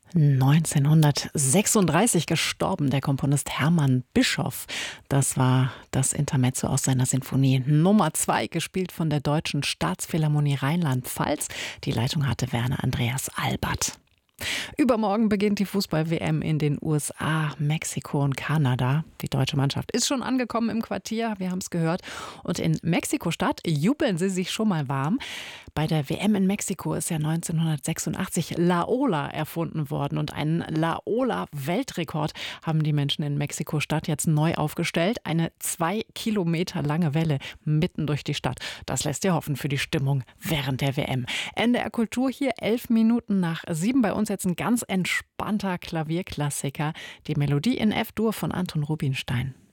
1936 gestorben, der Komponist Hermann Bischoff. Das war das Intermezzo aus seiner Sinfonie Nummer 2, gespielt von der Deutschen Staatsphilharmonie Rheinland-Pfalz. Die Leitung hatte Werner Andreas Albert. Übermorgen beginnt die Fußball-WM in den USA, Mexiko und Kanada. Die deutsche Mannschaft ist schon angekommen im Quartier, wir haben es gehört. Und in Mexiko-Stadt jubeln sie sich schon mal warm. Bei der WM in Mexiko ist ja 1986 La Ola erfunden worden. Und einen La Ola-Weltrekord haben die Menschen in Mexiko-Stadt jetzt neu aufgestellt. Eine 2 Kilometer lange Welle mitten durch die Stadt. Das lässt ja hoffen für die Stimmung während der WM. NDR Kultur hier, 11 Minuten nach 7 bei uns. Jetzt ein ganz entspannter Klavierklassiker, die Melodie in F-Dur von Anton Rubinstein.